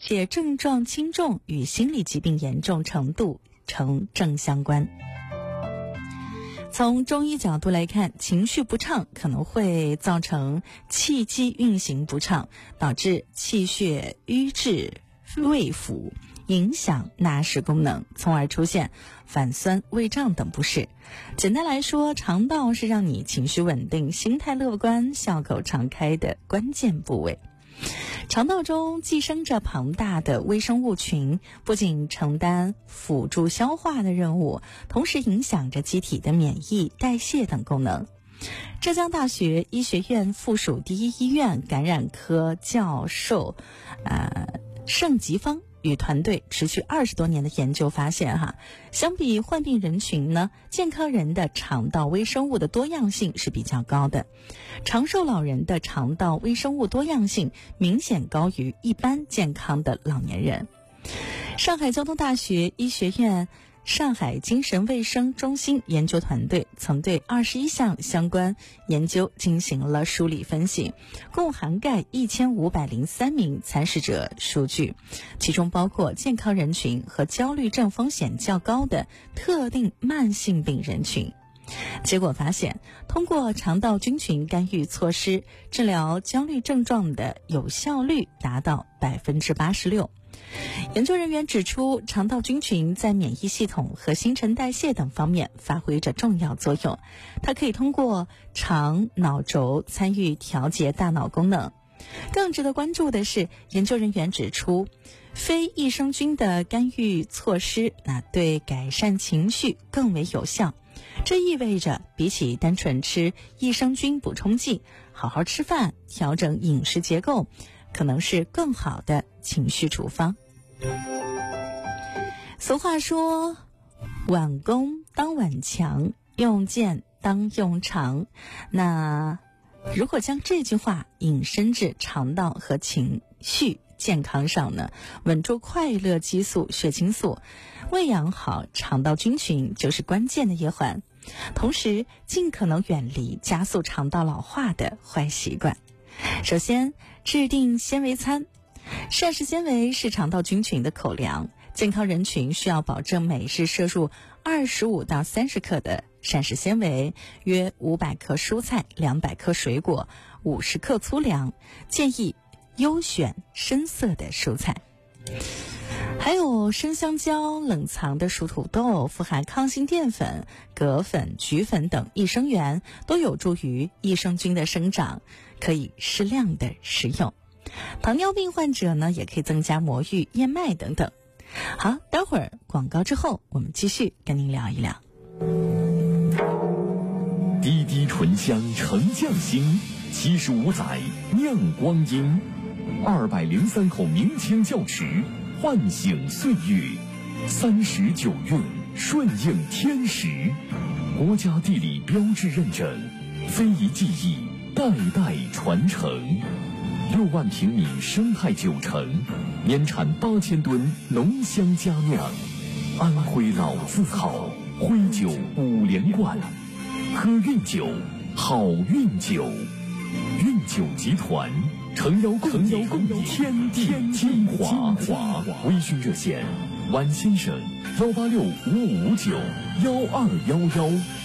且症状轻重与心理疾病严重程度成正相关。从中医角度来看，情绪不畅可能会造成气机运行不畅，导致气血瘀滞胃腑，影响纳食功能，从而出现反酸、胃胀等不适。简单来说，肠道是让你情绪稳定、心态乐观、笑口常开的关键部位。肠道中寄生着庞大的微生物群，不仅承担辅助消化的任务，同时影响着机体的免疫、代谢等功能。浙江大学医学院附属第一医院感染科教授盛吉芳与团队持续20多年的研究发现相比患病人群呢，健康人的肠道微生物的多样性是比较高的。长寿老人的肠道微生物多样性明显高于一般健康的老年人。上海交通大学医学院上海精神卫生中心研究团队曾对21项相关研究进行了梳理分析，共涵盖1503名参试者数据，其中包括健康人群和焦虑症风险较高的特定慢性病人群。结果发现，通过肠道菌群干预措施，治疗焦虑症状的有效率达到86%。研究人员指出，肠道菌群在免疫系统和新陈代谢等方面发挥着重要作用，它可以通过肠脑轴参与调节大脑功能。更值得关注的是，研究人员指出，非益生菌的干预措施对改善情绪更为有效。这意味着比起单纯吃益生菌补充剂，好好吃饭，调整饮食结构，可能是更好的情绪处方。俗话说，碗弓当碗强，用剑当用长。那如果将这句话引申至肠道和情绪健康上呢，稳住快乐激素、血清素，喂养好肠道菌群就是关键的一环。同时，尽可能远离加速肠道老化的坏习惯。首先，制定纤维餐。膳食纤维是肠道菌群的口粮，健康人群需要保证每日摄入25到30克的膳食纤维，约500克蔬菜、200克水果、50克粗粮，建议优选深色的蔬菜。还有生香蕉、冷藏的熟土豆，富含抗性淀粉、葛粉、菊粉等益生元，都有助于益生菌的生长，可以适量的食用。糖尿病患者呢，也可以增加魔芋、燕麦等等。好，待会儿广告之后，我们继续跟您聊一聊。 滴滴醇香沉匠心，75载酿光阴，203口明清窖池，唤醒岁月，39韵顺应天时，国家地理标志认证，非遗技艺代代传承。6万平米生态酒城，年产8000吨浓香佳酿，安徽老字号，徽酒5连冠，喝韵酒，好运酒。韵酒集团诚邀共饮天地精华。微醺热线：晚先生18655591211。